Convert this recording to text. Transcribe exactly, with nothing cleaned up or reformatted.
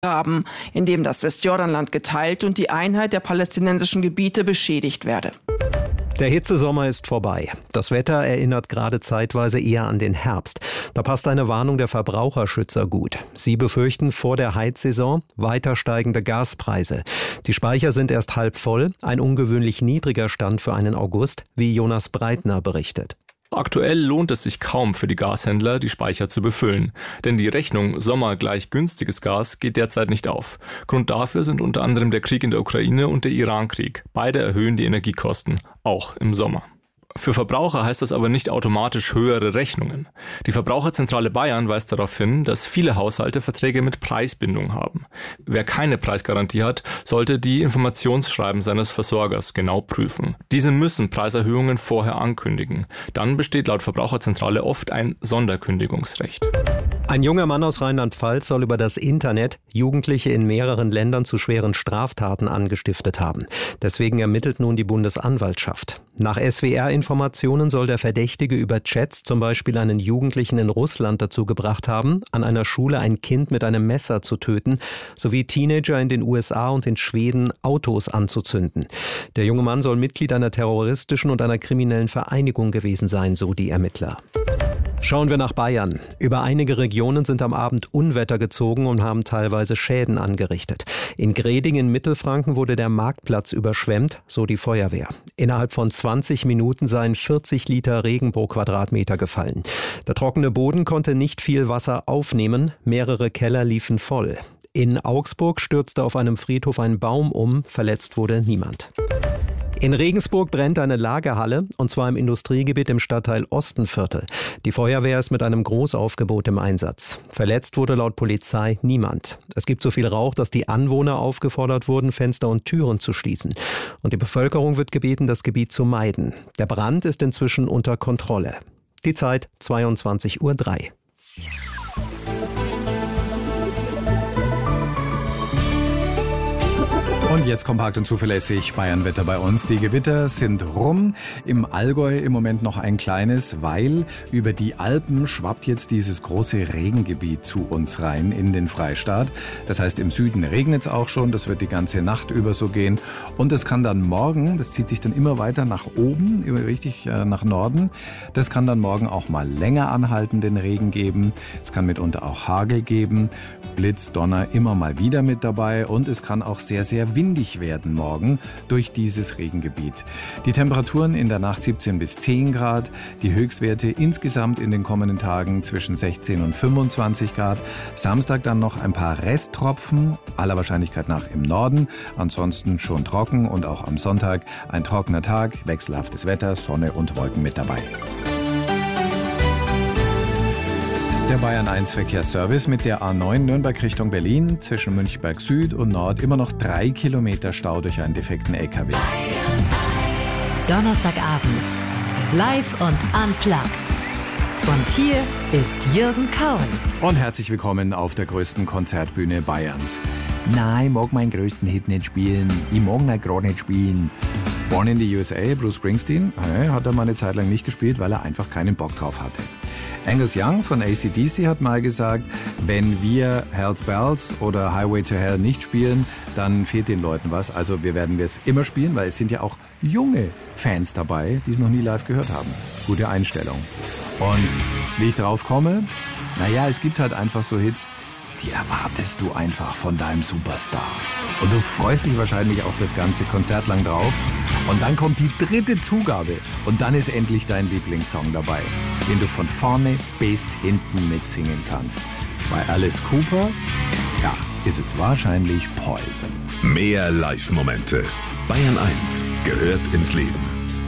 Graben, in dem das Westjordanland geteilt und die Einheit der palästinensischen Gebiete beschädigt werde. Der Hitzesommer ist vorbei. Das Wetter erinnert gerade zeitweise eher an den Herbst. Da passt eine Warnung der Verbraucherschützer gut. Sie befürchten vor der Heizsaison weiter steigende Gaspreise. Die Speicher sind erst halb voll, ein ungewöhnlich niedriger Stand für einen August, wie Jonas Breitner berichtet. Aktuell lohnt es sich kaum für die Gashändler, die Speicher zu befüllen. Denn die Rechnung Sommer gleich günstiges Gas geht derzeit nicht auf. Grund dafür sind unter anderem der Krieg in der Ukraine und der Iran-Krieg. Beide erhöhen die Energiekosten, auch im Sommer. Für Verbraucher heißt das aber nicht automatisch höhere Rechnungen. Die Verbraucherzentrale Bayern weist darauf hin, dass viele Haushalte Verträge mit Preisbindung haben. Wer keine Preisgarantie hat, sollte die Informationsschreiben seines Versorgers genau prüfen. Diese müssen Preiserhöhungen vorher ankündigen. Dann besteht laut Verbraucherzentrale oft ein Sonderkündigungsrecht. Ein junger Mann aus Rheinland-Pfalz soll über das Internet Jugendliche in mehreren Ländern zu schweren Straftaten angestiftet haben. Deswegen ermittelt nun die Bundesanwaltschaft. Nach S W R-Informationen soll der Verdächtige über Chats zum Beispiel einen Jugendlichen in Russland dazu gebracht haben, an einer Schule ein Kind mit einem Messer zu töten, sowie Teenager in den U S A und in Schweden Autos anzuzünden. Der junge Mann soll Mitglied einer terroristischen und einer kriminellen Vereinigung gewesen sein, so die Ermittler. Schauen wir nach Bayern. Über einige Regionen sind am Abend Unwetter gezogen und haben teilweise Schäden angerichtet. In Greding in Mittelfranken wurde der Marktplatz überschwemmt, so die Feuerwehr. Innerhalb von zwanzig Minuten seien vierzig Liter Regen pro Quadratmeter gefallen. Der trockene Boden konnte nicht viel Wasser aufnehmen, mehrere Keller liefen voll. In Augsburg stürzte auf einem Friedhof ein Baum um, verletzt wurde niemand. In Regensburg brennt eine Lagerhalle, und zwar im Industriegebiet im Stadtteil Ostenviertel. Die Feuerwehr ist mit einem Großaufgebot im Einsatz. Verletzt wurde laut Polizei niemand. Es gibt so viel Rauch, dass die Anwohner aufgefordert wurden, Fenster und Türen zu schließen. Und die Bevölkerung wird gebeten, das Gebiet zu meiden. Der Brand ist inzwischen unter Kontrolle. Die Zeit zweiundzwanzig Uhr drei. Und jetzt kompakt und zuverlässig Bayernwetter bei uns. Die Gewitter sind rum. Im Allgäu im Moment noch ein kleines, weil über die Alpen schwappt jetzt dieses große Regengebiet zu uns rein in den Freistaat. Das heißt, im Süden regnet es auch schon. Das wird die ganze Nacht über so gehen. Und es kann dann morgen, das zieht sich dann immer weiter nach oben, richtig äh, nach Norden. Das kann dann morgen auch mal länger anhalten, den Regen geben. Es kann mitunter auch Hagel geben. Blitz, Donner immer mal wieder mit dabei. Und es kann auch sehr, sehr windig windig werden morgen durch dieses Regengebiet. Die Temperaturen in der Nacht siebzehn bis zehn Grad, die Höchstwerte insgesamt in den kommenden Tagen zwischen sechzehn und fünfundzwanzig Grad. Samstag dann noch ein paar Resttropfen, aller Wahrscheinlichkeit nach im Norden, ansonsten schon trocken und auch am Sonntag ein trockener Tag, wechselhaftes Wetter, Sonne und Wolken mit dabei. Der Bayern eins Verkehrsservice mit der A neun Nürnberg Richtung Berlin zwischen Münchberg Süd und Nord immer noch drei Kilometer Stau durch einen defekten L K W. Donnerstagabend, live und unplugged. Und hier ist Jürgen Kauen. Und herzlich willkommen auf der größten Konzertbühne Bayerns. Nein, ich mag meinen größten Hit nicht spielen. Ich mag ihn gerade nicht spielen. Born in the U S A, Bruce Springsteen, hat er mal eine Zeit lang nicht gespielt, weil er einfach keinen Bock drauf hatte. Angus Young von A C D C hat mal gesagt, wenn wir Hell's Bells oder Highway to Hell nicht spielen, dann fehlt den Leuten was. Also wir werden es immer spielen, weil es sind ja auch junge Fans dabei, die es noch nie live gehört haben. Gute Einstellung. Und wie ich drauf komme, naja, es gibt halt einfach so Hits, die erwartest du einfach von deinem Superstar. Und du freust dich wahrscheinlich auch das ganze Konzert lang drauf. Und dann kommt die dritte Zugabe. Und dann ist endlich dein Lieblingssong dabei, den du von vorne bis hinten mitsingen kannst. Bei Alice Cooper, ja, ist es wahrscheinlich Poison. Mehr Live-Momente. Bayern eins gehört ins Leben.